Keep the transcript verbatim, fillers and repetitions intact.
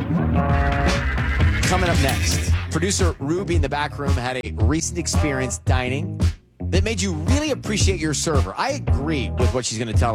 Coming up next, producer Ruby in the back room had a recent experience dining that made you really appreciate your server. I agree with what she's going to tell us.